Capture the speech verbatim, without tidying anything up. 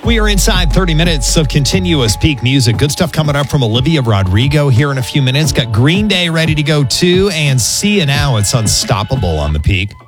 We are inside thirty minutes of continuous peak music. Good stuff coming up from Olivia Rodrigo here in a few minutes. Got Green Day ready to go too, and See You Now. It's Unstoppable on the Peak.